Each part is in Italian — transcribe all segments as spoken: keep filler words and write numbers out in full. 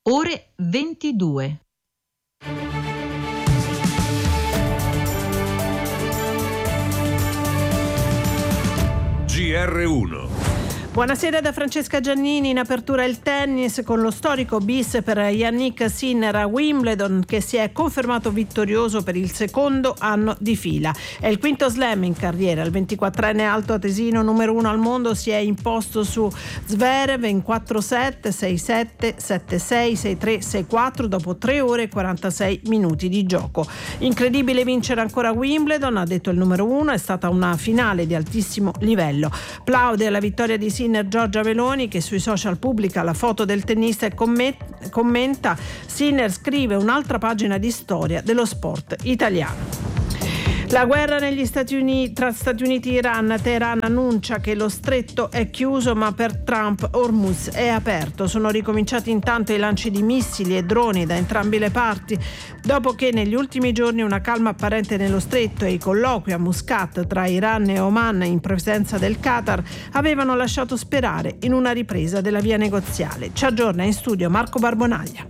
ore ventidue. G R uno. Buonasera da Francesca Giannini. In apertura il tennis con lo storico bis per Jannik Sinner a Wimbledon, che si è confermato vittorioso per il secondo anno di fila. È il quinto slam in carriera. Il ventiquattrenne altoatesino numero uno al mondo si è imposto su Zverev in quattro set, sei sette, sette sei, sei tre, sei quattro dopo tre ore e quarantasei minuti di gioco. Incredibile vincere ancora Wimbledon, ha detto il numero uno, è stata una finale di altissimo livello. Plaude alla vittoria di Sinner Giorgia Meloni, che sui social pubblica la foto del tennista e commenta: Sinner scrive un'altra pagina di storia dello sport italiano. La guerra negli Stati Uniti, tra Stati Uniti e Iran. Teheran annuncia che lo stretto è chiuso, ma per Trump Hormuz è aperto. Sono ricominciati intanto i lanci di missili e droni da entrambe le parti, dopo che negli ultimi giorni una calma apparente nello stretto e i colloqui a Muscat tra Iran e Oman in presenza del Qatar avevano lasciato sperare in una ripresa della via negoziale. Ci aggiorna in studio Marco Barbonaglia.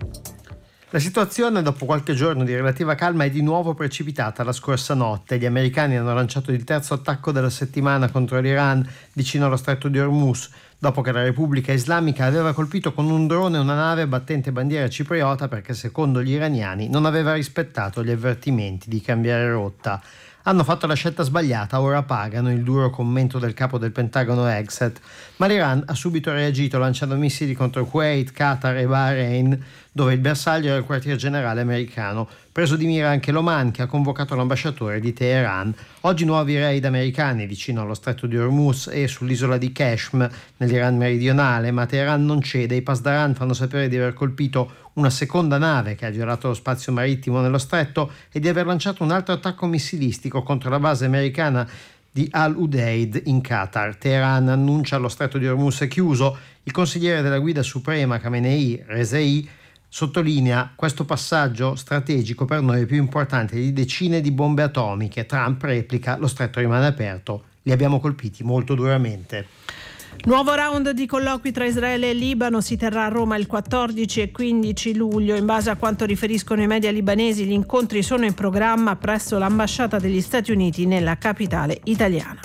La situazione, dopo qualche giorno di relativa calma, è di nuovo precipitata la scorsa notte. Gli americani hanno lanciato il terzo attacco della settimana contro l'Iran vicino allo stretto di Hormuz, dopo che la Repubblica Islamica aveva colpito con un drone una nave battente bandiera cipriota perché, secondo gli iraniani, non aveva rispettato gli avvertimenti di cambiare rotta. Hanno fatto la scelta sbagliata, ora pagano, il duro commento del capo del Pentagono Hegseth. Ma l'Iran ha subito reagito lanciando missili contro Kuwait, Qatar e Bahrain, dove il bersaglio era il quartier generale americano. Preso di mira anche l'Oman, che ha convocato l'ambasciatore di Teheran. Oggi nuovi raid americani vicino allo stretto di Hormuz e sull'isola di Qeshm nell'Iran meridionale, ma Teheran non cede. I Pasdaran fanno sapere di aver colpito una seconda nave che ha violato lo spazio marittimo nello stretto e di aver lanciato un altro attacco missilistico contro la base americana di Al-Udeid in Qatar. Teheran annuncia lo stretto di Hormuz è chiuso. Il consigliere della guida suprema Khamenei, Rezai, sottolinea: questo passaggio strategico per noi è più importante di decine di bombe atomiche. Trump replica: lo stretto rimane aperto, li abbiamo colpiti molto duramente. Nuovo round di colloqui tra Israele e Libano si terrà a Roma il quattordici e quindici luglio. In base a quanto riferiscono i media libanesi, gli incontri sono in programma presso l'ambasciata degli Stati Uniti nella capitale italiana.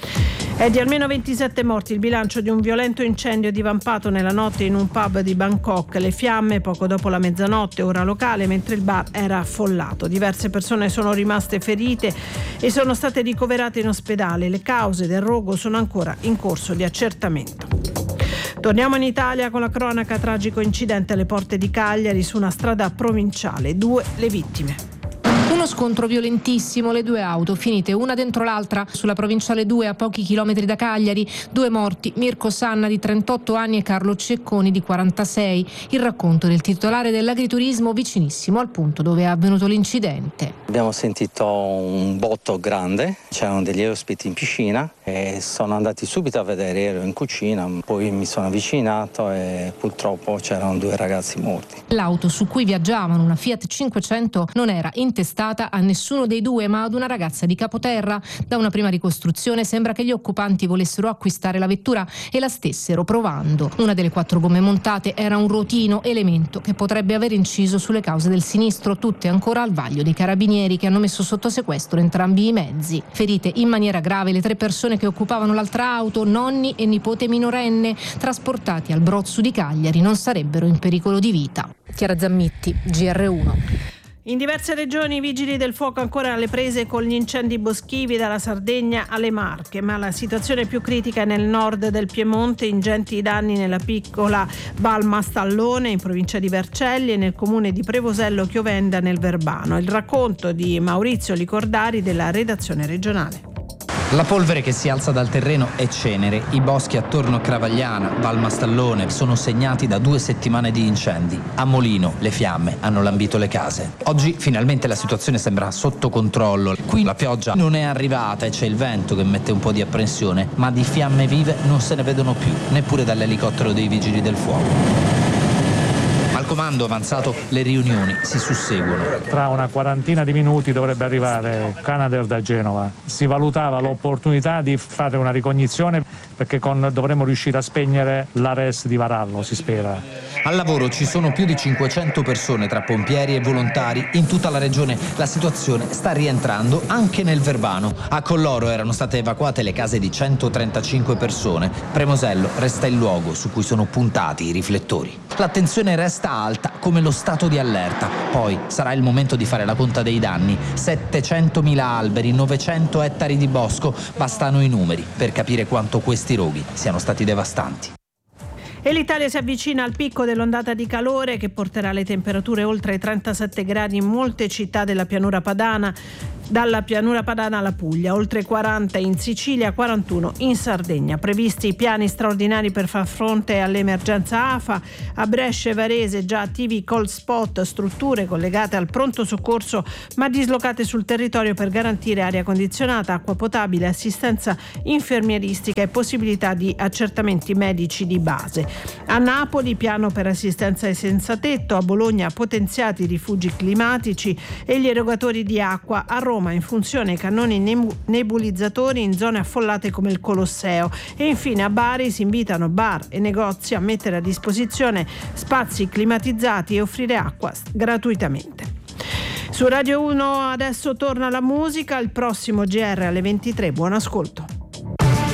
È di almeno ventisette morti il bilancio di un violento incendio divampato nella notte in un pub di Bangkok. Le fiamme poco dopo la mezzanotte, ora locale, mentre il bar era affollato. Diverse persone sono rimaste ferite e sono state ricoverate in ospedale. Le cause del rogo sono ancora in corso di accertamento. Torniamo in Italia con la cronaca: tragico incidente alle porte di Cagliari su una strada provinciale. Due le vittime. Uno scontro violentissimo, le due auto finite una dentro l'altra sulla provinciale due a pochi chilometri da Cagliari. Due morti, Mirko Sanna di trentotto anni e Carlo Cecconi di quarantasei. Il racconto del titolare dell'agriturismo vicinissimo al punto dove è avvenuto l'incidente. Abbiamo sentito un botto grande, c'erano degli ospiti in piscina e sono andati subito a vedere, ero in cucina, poi mi sono avvicinato e purtroppo c'erano due ragazzi morti. L'auto su cui viaggiavano, una Fiat cinquecento, non era intestata a nessuno dei due, ma ad una ragazza di Capoterra. Da una prima ricostruzione sembra che gli occupanti volessero acquistare la vettura e la stessero provando. Una delle quattro gomme montate era un rotino, elemento che potrebbe aver inciso sulle cause del sinistro, tutte ancora al vaglio dei carabinieri, che hanno messo sotto sequestro entrambi i mezzi. Ferite in maniera grave le tre persone che occupavano l'altra auto, nonni e nipote minorenne, trasportati al Brozzu di Cagliari, non sarebbero in pericolo di vita. Chiara Zammitti, G R uno. In diverse regioni i vigili del fuoco ancora alle prese con gli incendi boschivi dalla Sardegna alle Marche, ma la situazione più critica è nel nord del Piemonte. Ingenti danni nella piccola Val Mastallone in provincia di Vercelli e nel comune di Prevosello Chiovenda nel Verbano. Il racconto di Maurizio Licordari della redazione regionale. La polvere che si alza dal terreno è cenere. I boschi attorno a Cravagliana, Val Mastallone sono segnati da due settimane di incendi. A Molino le fiamme hanno lambito le case. Oggi finalmente la situazione sembra sotto controllo. Qui la pioggia non è arrivata e c'è il vento che mette un po' di apprensione, ma di fiamme vive non se ne vedono più, neppure dall'elicottero dei vigili del fuoco. Ma al comando avanzato le riunioni si susseguono. Tra una quarantina di minuti dovrebbe arrivare Canadair da Genova. Si valutava l'opportunità di fare una ricognizione perché con, dovremmo riuscire a spegnere l'Ares di Varallo, si spera. Al lavoro ci sono più di cinquecento persone tra pompieri e volontari in tutta la regione. La situazione sta rientrando anche nel Verbano. A Colloro erano state evacuate le case di centotrentacinque persone. Premosello resta il luogo su cui sono puntati i riflettori. L'attenzione resta alta come lo stato di allerta. Poi sarà il momento di fare la conta dei danni. settecentomila alberi, novecento ettari di bosco. Bastano i numeri per capire quanto questi roghi siano stati devastanti. E l'Italia si avvicina al picco dell'ondata di calore che porterà le temperature oltre i trentasette gradi in molte città della pianura padana, dalla pianura padana alla Puglia, oltre quaranta in Sicilia, quarantuno in Sardegna. Previsti piani straordinari per far fronte all'emergenza A F A. A Brescia e Varese già attivi cold spot, strutture collegate al pronto soccorso ma dislocate sul territorio per garantire aria condizionata, acqua potabile, assistenza infermieristica e possibilità di accertamenti medici di base. A Napoli piano per assistenza ai senza tetto, a Bologna potenziati i rifugi climatici e gli erogatori di acqua, a Roma in funzione ai cannoni nebulizzatori in zone affollate come il Colosseo e infine a Bari si invitano bar e negozi a mettere a disposizione spazi climatizzati e offrire acqua gratuitamente. Su Radio uno adesso torna la musica, il prossimo G R alle ventitré. Buon ascolto.